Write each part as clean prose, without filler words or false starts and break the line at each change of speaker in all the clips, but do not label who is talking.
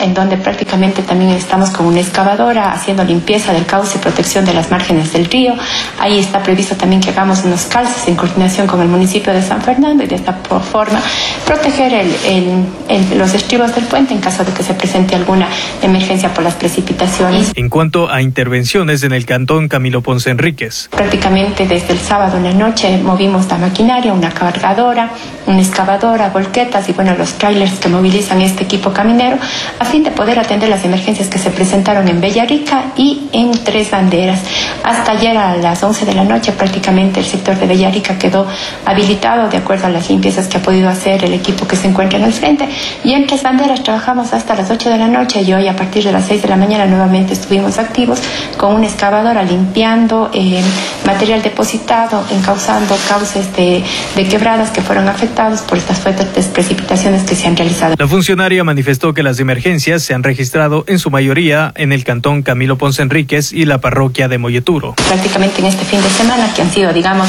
en donde prácticamente también estamos con una excavadora haciendo limpieza del cauce y protección de las márgenes del río. Ahí está previsto también que hagamos unos calces en coordinación con el municipio de San Fernando y de esta forma proteger los estribos del puente en caso de que se presente alguna emergencia por las precipitaciones.
En cuanto a intervenciones en el cantón Camilo Ponce Enríquez,
prácticamente desde el sábado en la noche movimos la maquinaria, una cargadora, una excavadora, volquetas y los trailers que movilizan este equipo caminero a fin de poder atender las emergencias que se presentaron en Bellarica y en Tres Banderas. Hasta ayer a las 11 de la noche prácticamente el sector de Bellarica quedó habilitado de acuerdo a las limpiezas que ha podido hacer el equipo que se encuentra en el frente, y en Tres Banderas trabajamos hasta las 8 de la noche y hoy a partir de las 6 de la mañana nuevamente estuvimos activos con una excavadora limpiando material depositado, encauzando cauces de quebradas que fueron afectados por estas fuertes precipitaciones que se han realizado.
La funcionaria manifestó que las emergencias se han registrado en su mayoría en el cantón Camilo Ponce Enríquez y la parroquia de Molleturo.
Prácticamente en este fin de semana que han sido, digamos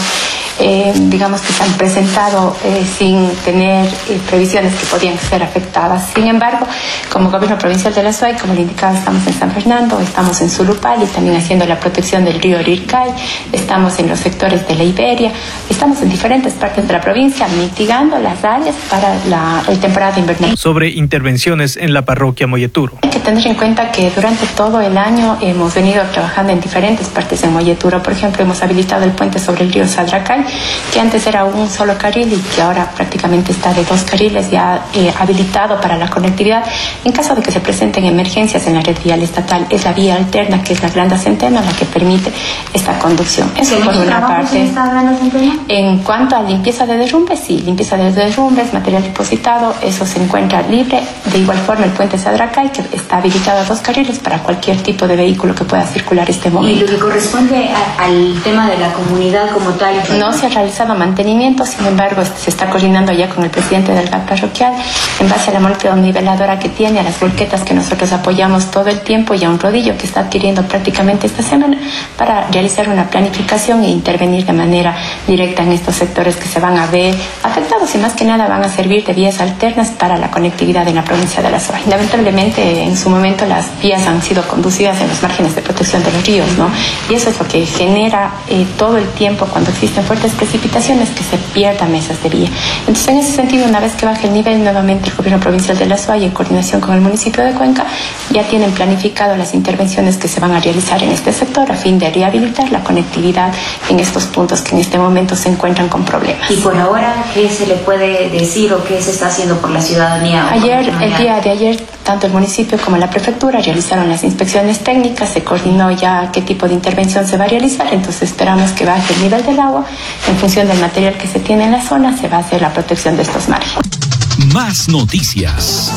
que se han presentado sin tener previsiones que podían ser afectadas. Sin embargo, como gobierno provincial de la SUAY, como le indicaba, estamos en San Fernando, estamos en Surupal y también haciendo la protección del río Rircay, estamos en los sectores de la Iberia, estamos en diferentes partes de la provincia mitigando las áreas para la temporada invernal.
Sobre intervenciones en la parroquia Molleturo.
Hay que tener en cuenta que durante todo el año hemos venido trabajando en diferentes partes en Molleturo. Por ejemplo, hemos habilitado el puente sobre el río Sadracay, que antes era un solo carril y que ahora prácticamente está de 2 carriles ya habilitado para la conectividad. En caso de que se presenten emergencias en la red vial estatal, es la vía alterna, que es la Granda Centeno, la que permite esta conducción. Eso por una parte. En cuanto a limpieza de derrumbes, sí, limpieza de derrumbes, material depositado, eso se encuentra libre. De igual forma, el puente Sadracay, que está habilitado a 2 carriles para cualquier tipo de vehículo que pueda circular este momento.
¿Y lo que corresponde al tema de la comunidad como tal?
No se ha realizado mantenimiento, sin embargo, se está coordinando ya con el presidente del GAC parroquial en base a la monitoniveladora que tiene, a las volquetas que nosotros apoyamos todo el tiempo y a un rodillo que está adquiriendo prácticamente esta semana para realizar una planificación e intervenir de manera directa en estos sectores que se van a ver afectados y más que nada van a servir de vías alternas para la conectividad en la provincia de la SUAY. Lamentablemente, en su momento las vías han sido conducidas en los márgenes de protección de los ríos, ¿no? Y eso es lo que genera todo el tiempo cuando existen fuertes precipitaciones que se pierdan mesas de vía. Entonces, en ese sentido, una vez que baje el nivel, nuevamente el gobierno provincial de la SUAY, en coordinación con el municipio de Cuenca, ya tienen planificado las intervenciones que se van a realizar en este sector a fin de rehabilitar la conectividad en estos puntos que en este momento se encuentran con problemas.
¿Y por ahora qué se le puede decir o qué se está haciendo por la ciudadanía?
El día de ayer, tanto el municipio como la prefectura realizaron las inspecciones técnicas, se coordinó ya qué tipo de intervención se va a realizar, entonces esperamos que baje el nivel del agua. En función del material que se tiene en la zona, se va a hacer la protección de estos márgenes.
Más noticias.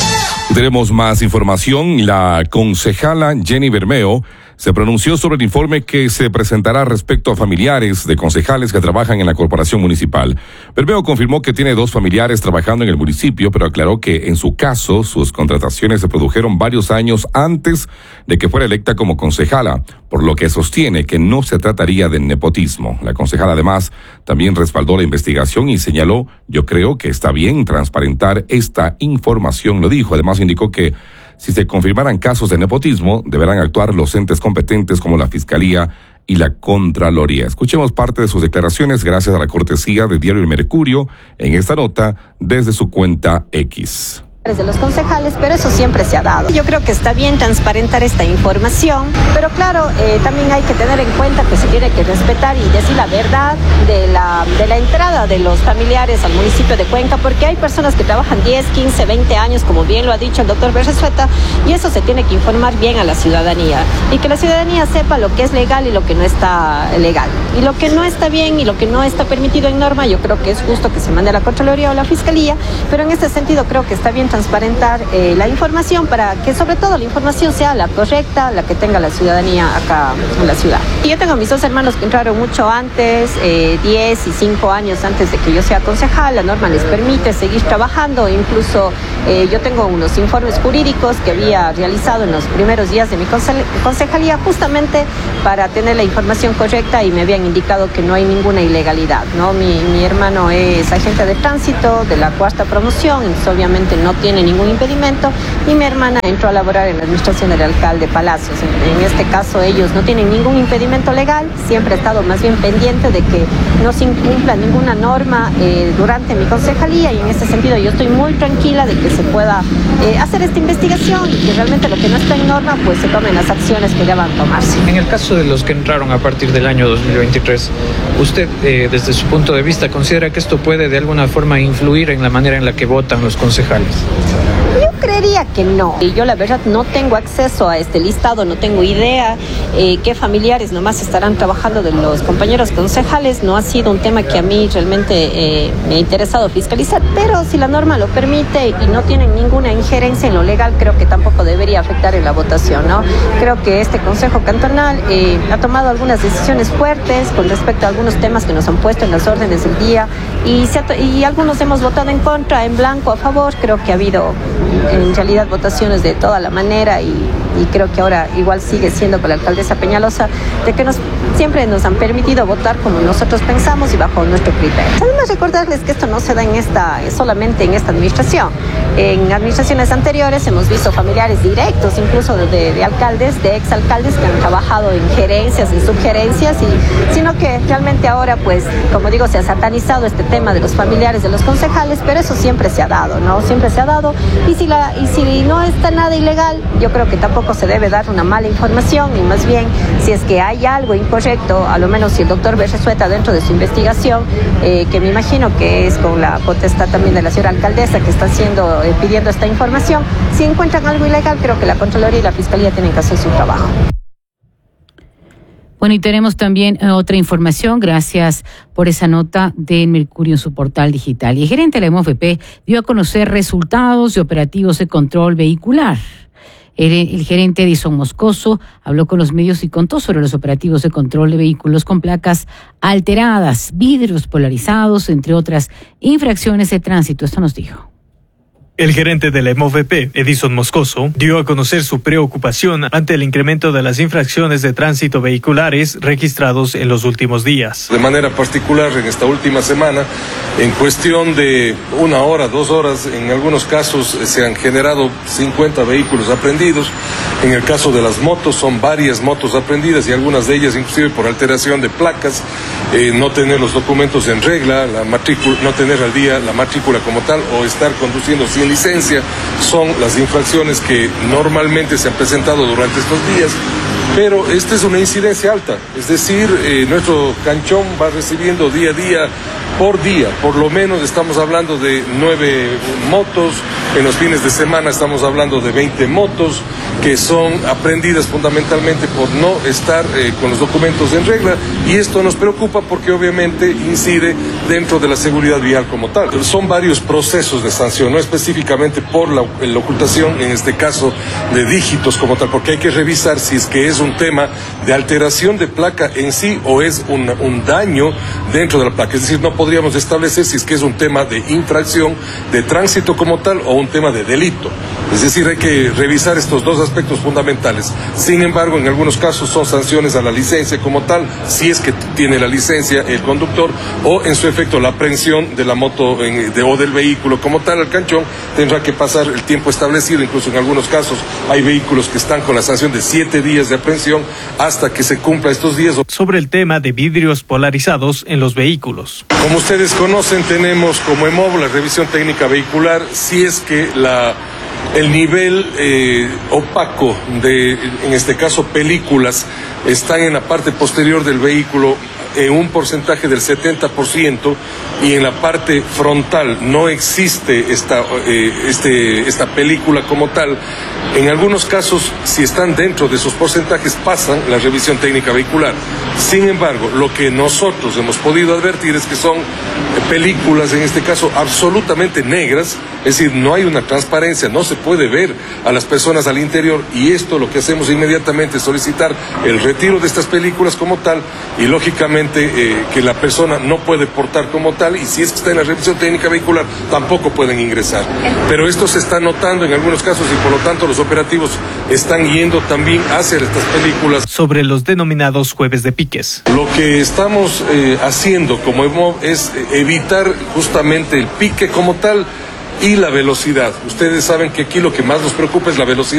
Tenemos más información. La concejala Jenny Bermeo se pronunció sobre el informe que se presentará respecto a familiares de concejales que trabajan en la corporación municipal. Bermeo confirmó que tiene 2 familiares trabajando en el municipio, pero aclaró que en su caso sus contrataciones se produjeron varios años antes de que fuera electa como concejala, por lo que sostiene que no se trataría de nepotismo. La concejala además también respaldó la investigación y señaló: yo creo que está bien transparentar esta información, lo dijo. Además indicó que si se confirmaran casos de nepotismo, deberán actuar los entes competentes como la Fiscalía y la Contraloría. Escuchemos parte de sus declaraciones gracias a la cortesía del diario El Mercurio en esta nota desde su cuenta X.
De los concejales, pero eso siempre se ha dado. Yo creo que está bien transparentar esta información, pero claro, también hay que tener en cuenta que se tiene que respetar y decir la verdad de la entrada de los familiares al municipio de Cuenca, porque hay personas que trabajan 10, 15, 20 años, como bien lo ha dicho el doctor Berresueta, y eso se tiene que informar bien a la ciudadanía, y que la ciudadanía sepa lo que es legal y lo que no está legal. Y lo que no está bien y lo que no está permitido en norma, yo creo que es justo que se mande a la Contraloría o a la Fiscalía, pero en este sentido creo que está bien transparentar la información para que sobre todo la información sea la correcta, la que tenga la ciudadanía acá en la ciudad. Y yo tengo mis 2 hermanos que entraron mucho antes, 10 y 5 años antes de que yo sea concejal. La norma les permite seguir trabajando, incluso yo tengo unos informes jurídicos que había realizado en los primeros días de mi concejalía justamente para tener la información correcta, y me habían indicado que no hay ninguna ilegalidad, ¿no? Mi hermano es agente de tránsito de la 4ª promoción, y obviamente no tiene ningún impedimento, y mi hermana entró a laborar en la administración del alcalde Palacios. En este caso ellos no tienen ningún impedimento legal, siempre he estado más bien pendiente de que no se incumpla ninguna norma durante mi concejalía, y en ese sentido yo estoy muy tranquila de que se pueda hacer esta investigación y que realmente lo que no está en norma pues se tomen las acciones que deban tomarse.
En el caso de los que entraron a partir del año 2023, ¿usted desde su punto de vista considera que esto puede de alguna forma influir en la manera en la que votan los concejales?
Yo creería que no. Y yo la verdad no tengo acceso a este listado, no tengo idea qué familiares nomás estarán trabajando de los compañeros concejales. No ha sido un tema que a mí realmente me ha interesado fiscalizar, pero si la norma lo permite y no tienen ninguna injerencia en lo legal, creo que tampoco debería afectar en la votación, ¿no? Creo que este Consejo Cantonal ha tomado algunas decisiones fuertes con respecto a algunos temas que nos han puesto en las órdenes del día, y algunos hemos votado en contra, en blanco, a favor. Creo que ha habido en realidad votaciones de toda la manera, y creo que ahora igual sigue siendo con la alcaldesa Peñalosa, de que siempre nos han permitido votar como nosotros pensamos y bajo nuestro criterio. Además, recordarles que esto no se da solamente en esta administración. En administraciones anteriores hemos visto familiares directos, incluso de alcaldes, de exalcaldes que han trabajado en gerencias, en subgerencias, sino que realmente ahora, pues, como digo, se ha satanizado este tema de los familiares de los concejales, pero eso siempre se ha dado, ¿no? Siempre se ha dado, y si no está nada ilegal, yo creo que tampoco se debe dar una mala información, y más bien, si es que hay algo incorrecto, a lo menos si el doctor Berresueta dentro de su investigación, que me imagino que es con la potestad también de la señora alcaldesa que está pidiendo esta información, si encuentran algo ilegal, creo que la Contraloría y la Fiscalía tienen que hacer su trabajo.
Bueno, y tenemos también otra información, gracias por esa nota de Mercurio en su portal digital. Y el gerente de la MOVP dio a conocer resultados de operativos de control vehicular. El gerente Edison Moscoso habló con los medios y contó sobre los operativos de control de vehículos con placas alteradas, vidrios polarizados, entre otras infracciones de tránsito. Esto nos dijo.
El gerente de la MOVP, Edison Moscoso, dio a conocer su preocupación ante el incremento de las infracciones de tránsito vehiculares registrados en los últimos días.
De manera particular, en esta última semana, en cuestión de 1 hora, 2 horas, en algunos casos se han generado 50 vehículos aprehendidos. En el caso de las motos, son varias motos aprehendidas, y algunas de ellas inclusive por alteración de placas, no tener los documentos en regla, no tener al día la matrícula como tal, o estar conduciendo sin licencia. Son las infracciones que normalmente se han presentado durante estos días, pero esta es una incidencia alta, es decir, nuestro canchón va recibiendo día a día, por lo menos estamos hablando de 9 motos, en los fines de semana estamos hablando de 20 motos que son aprehendidas fundamentalmente por no estar con los documentos en regla, y esto nos preocupa porque obviamente incide dentro de la seguridad vial como tal. Son varios procesos de sanción, no específicamente por la ocultación, en este caso, de dígitos como tal, porque hay que revisar si es que es un tema de alteración de placa en sí o es un daño dentro de la placa. Es decir, no podríamos establecer si es que es un tema de infracción de tránsito como tal o un tema de delito. Es decir, hay que revisar estos dos aspectos fundamentales. Sin embargo, en algunos casos son sanciones a la licencia como tal, si es que tiene la licencia el conductor, o en su efecto la aprehensión de la moto o del vehículo como tal al canchón, tendrá que pasar el tiempo establecido. Incluso en algunos casos hay vehículos que están con la sanción de 7 días de aprehensión hasta que se cumpla estos días.
Sobre el tema de vidrios polarizados en los vehículos.
Como ustedes conocen, tenemos como EMOV la revisión técnica vehicular. Si es que el nivel opaco de, en este caso, películas, están en la parte posterior del vehículo en un porcentaje del 70%, y en la parte frontal no existe esta película como tal. En algunos casos, si están dentro de esos porcentajes, pasan la revisión técnica vehicular. Sin embargo, lo que nosotros hemos podido advertir es que son películas, en este caso, absolutamente negras, es decir, no hay una transparencia, no se puede ver a las personas al interior, y esto lo que hacemos inmediatamente es solicitar el retiro de estas películas como tal, y lógicamente que la persona no puede portar como tal, y si es que está en la revisión técnica vehicular, tampoco pueden ingresar. Pero esto se está notando en algunos casos, y por lo tanto los operativos están yendo también hacia estas películas.
Sobre los denominados jueves de piques.
Lo que estamos haciendo como EMOV es evitar justamente el pique como tal, y la velocidad. Ustedes saben que aquí lo que más nos preocupa es la velocidad.